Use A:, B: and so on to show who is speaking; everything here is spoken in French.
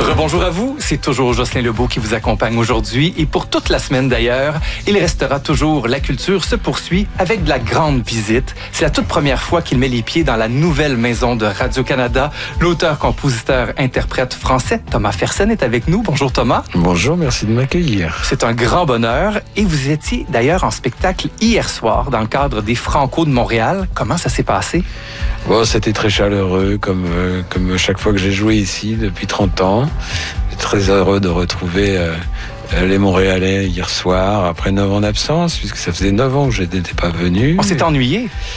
A: Bonjour à vous, c'est toujours Jocelyn Lebeau qui vous accompagne aujourd'hui et pour toute la semaine d'ailleurs, il restera toujours La Culture se poursuit avec de la grande visite. C'est la toute première fois qu'il met les pieds dans la nouvelle maison de Radio-Canada. L'auteur, compositeur, interprète français Thomas Fersen est avec nous. Bonjour Thomas.
B: Bonjour, merci de m'accueillir.
A: C'est un grand bonheur et vous étiez d'ailleurs en spectacle hier soir dans le cadre des Franco de Montréal. Comment ça s'est passé?
B: Bon, c'était très chaleureux, comme chaque fois que j'ai joué ici depuis 30 ans. Très heureux de retrouver les Montréalais hier soir, après 9 ans d'absence, puisque ça faisait 9 ans que je n'étais pas venu.
A: On s'est ennuyé.